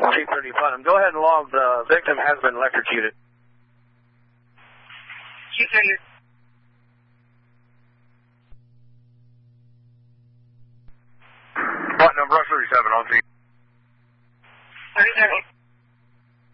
330 Putnam. Go ahead and log the victim has been electrocuted. Putnam, Rush 37 on scene. 37.